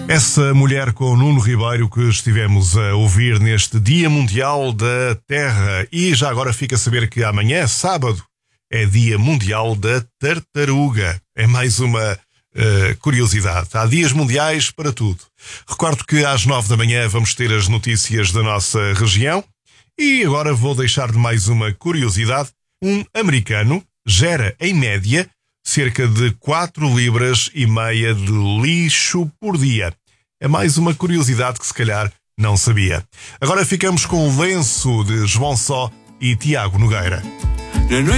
Essa mulher com o Nuno Ribeiro que estivemos a ouvir neste Dia Mundial da Terra. E já agora fica a saber que amanhã, sábado, é Dia Mundial da Tartaruga. É mais uma curiosidade. Há dias mundiais para tudo. Recordo que às 9 da manhã vamos ter as notícias da nossa região. E agora vou deixar-lhe mais uma curiosidade. Um americano gera, em média, cerca de 4,5 libras de lixo por dia. É mais uma curiosidade que se calhar não sabia. Agora ficamos com o lenço de João Só e Tiago Nogueira.